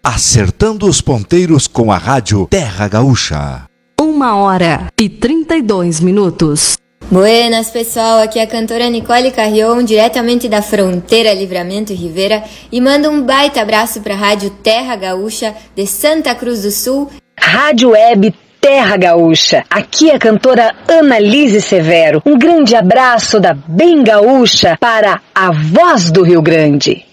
Acertando os ponteiros com a rádio Terra Gaúcha. 1h32. Buenas, pessoal, aqui é a cantora Nicole Carrion, diretamente da fronteira Livramento e Rivera, e manda um baita abraço para a rádio Terra Gaúcha de Santa Cruz do Sul. Rádio Web Terra Gaúcha, aqui é a cantora Annalise Severo. Um grande abraço da Bem Gaúcha para a Voz do Rio Grande.